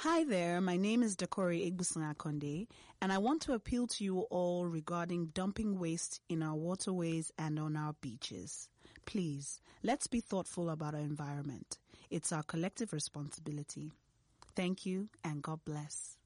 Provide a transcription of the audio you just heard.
Hi there, my name is Dakori Igbusunga-Konde, and I want to appeal to you all regarding dumping waste in our waterways and on our beaches. Please, let's be thoughtful about our environment. It's our collective responsibility. Thank you, and God bless.